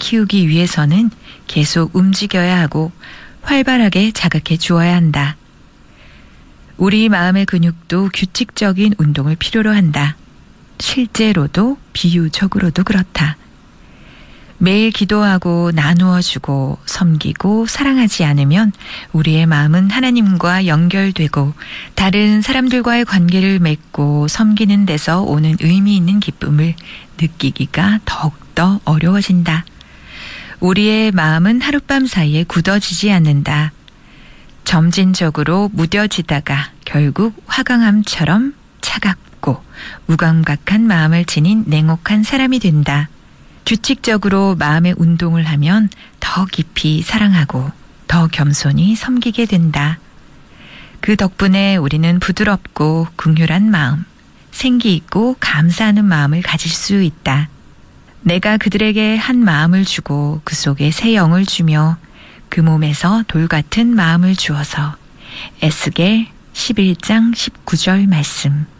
키우기 위해서는 계속 움직여야 하고 활발하게 자극해 주어야 한다. 우리 마음의 근육도 규칙적인 운동을 필요로 한다. 실제로도 비유적으로도 그렇다. 매일 기도하고 나누어주고 섬기고 사랑하지 않으면 우리의 마음은 하나님과 연결되고 다른 사람들과의 관계를 맺고 섬기는 데서 오는 의미 있는 기쁨을 느끼기가 더욱더 어려워진다. 우리의 마음은 하룻밤 사이에 굳어지지 않는다. 점진적으로 무뎌지다가 결국 화강암처럼 차갑고 우감각한 마음을 지닌 냉혹한 사람이 된다. 규칙적으로 마음의 운동을 하면 더 깊이 사랑하고 더 겸손히 섬기게 된다. 그 덕분에 우리는 부드럽고 긍휼한 마음, 생기 있고 감사하는 마음을 가질 수 있다. 내가 그들에게 한 마음을 주고 그 속에 새 영을 주며 그 몸에서 돌 같은 마음을 주어서 에스겔 11장 19절 말씀.